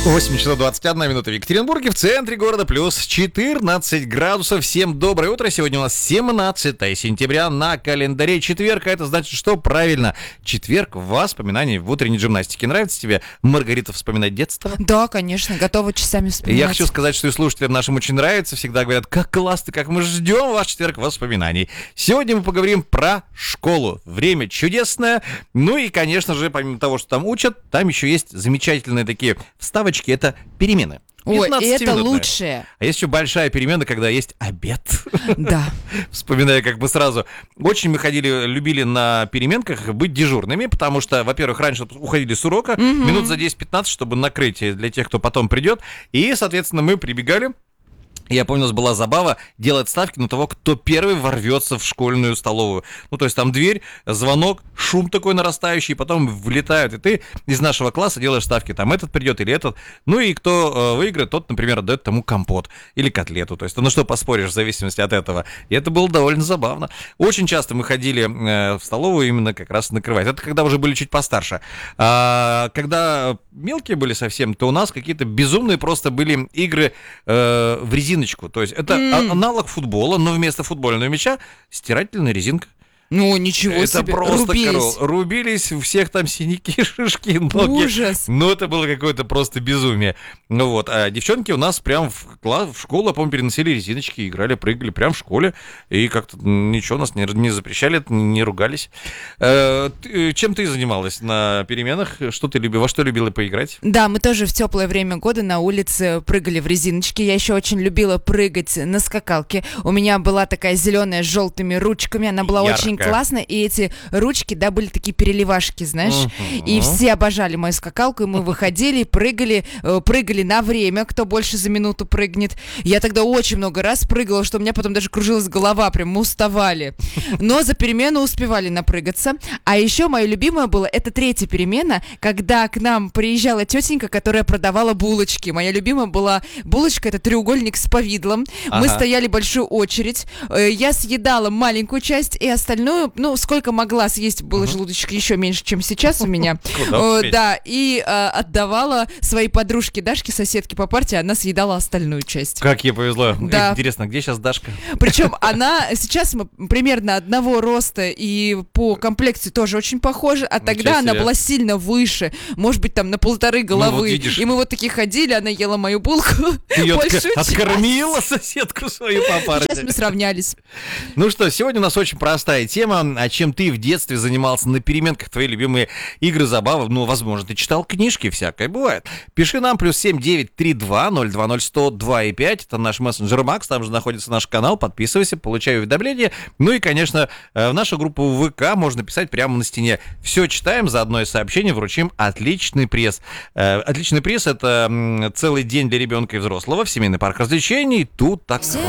8 часов 21 минута в Екатеринбурге, в центре города, плюс 14 градусов. Всем доброе утро. Сегодня у нас 17 сентября, на календаре четверг. А это значит, что правильно, четверг в воспоминании в утренней гимнастике. Нравится тебе, Маргарита, вспоминать детство? Да, конечно, готова часами вспоминать. Я хочу сказать, что и слушателям нашим очень нравится. Всегда говорят, как классно, как мы ждем ваш четверг воспоминаний. Сегодня мы поговорим про школу. Время чудесное. Ну и, конечно же, помимо того, что там учат, там еще есть замечательные такие вставочки. Это перемены. Ой, это лучшее. А есть еще большая перемена, когда есть обед. Да. Вспоминая, как бы сразу. Очень мы любили на переменках быть дежурными, потому что, во-первых, раньше уходили с урока, минут за 10-15, чтобы накрыть для тех, кто потом придет. И, соответственно, мы прибегали. Я помню, у нас была забава делать ставки на того, кто первый ворвется в школьную столовую. Ну, то есть там дверь, звонок, шум такой нарастающий, потом влетают, и ты из нашего класса делаешь ставки. Там этот придет или этот. Ну, и кто выиграет, тот, например, отдает тому компот или котлету. То есть, ну, что поспоришь в зависимости от этого. И это было довольно забавно. Очень часто мы ходили в столовую именно как раз накрывать. Это когда уже были чуть постарше. А когда мелкие были совсем, то у нас какие-то безумные просто были игры в резиночку. То есть это аналог футбола, но вместо футбольного мяча стирательная резинка. Ну, ничего себе, это просто рубились. Рубились, у всех там синяки, шишки, ноги. Ужас. Ну, это было какое-то просто безумие. Ну вот, а девчонки у нас прям в школу, я помню, переносили резиночки, играли, прыгали прям в школе. И как-то ничего нас не запрещали, не ругались. Чем ты занималась на переменах? Что ты любила, во что любила поиграть? Да, мы тоже в теплое время года на улице прыгали в резиночки. Я еще очень любила прыгать на скакалке. У меня была такая зеленая с желтыми ручками, она была очень классно, и эти ручки, да, были такие переливашки, знаешь, и все обожали мою скакалку, и мы выходили, прыгали на время, кто больше за минуту прыгнет. Я тогда очень много раз прыгала, что у меня потом даже кружилась голова, прям мы уставали. Но за перемену успевали напрыгаться. А еще мое любимое было, это третья перемена, когда к нам приезжала тетенька, которая продавала булочки. Моя любимая была булочка, это треугольник с повидлом. Мы стояли большую очередь, я съедала маленькую часть, и остальную, ну, сколько могла съесть, было желудочек еще меньше, чем сейчас у меня. Да, и отдавала своей подружке Дашке, соседке по парте, она съедала остальную часть. Как ей повезло. Да. Интересно, где сейчас Дашка? Причем сейчас мы примерно одного роста и по комплекции тоже очень похожи, а тогда она была сильно выше, может быть, там на 1,5 головы. Ну, вот и мы вот такие ходили, она ела мою булку. Ты ее откормила соседку свою по парте. Сейчас мы сравнялись. Ну что, сегодня у нас очень простая тема, о чем ты в детстве занимался на переменках, твои любимые игры, забавы. Ну, возможно, ты читал книжки, всякое бывает. Пиши нам, +7 932 020 102 и 5. Это наш мессенджер Макс, там же находится наш канал. Подписывайся, получай уведомления. Ну и, конечно, в нашу группу ВК можно писать прямо на стене. Все читаем, за одно из сообщений вручим отличный приз. Отличный приз — это целый день для ребенка и взрослого в семейный парк развлечений. Тут так...